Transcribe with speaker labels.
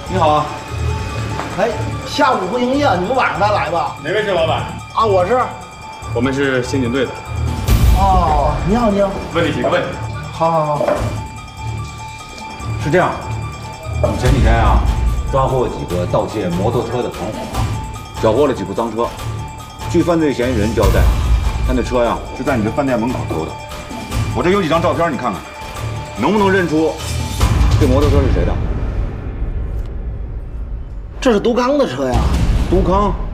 Speaker 1: 你好啊。
Speaker 2: 哎，下午不营业，你们晚上再来吧。
Speaker 1: 哪位是老板？
Speaker 2: 啊，我是。
Speaker 1: 我们是刑警队的。
Speaker 2: 哦，你好，你好。
Speaker 1: 问你几个问题。
Speaker 2: 好好好。
Speaker 3: 是这样，我们前几天啊，抓获几个盗窃摩托车的团伙，缴获了几部赃车。据犯罪嫌疑人交代，他那车呀是在你的饭店门口偷的。我这有几张照片，你看看，能不能认出这摩托车是谁的？
Speaker 2: 这是杜刚的车呀。
Speaker 3: 杜康。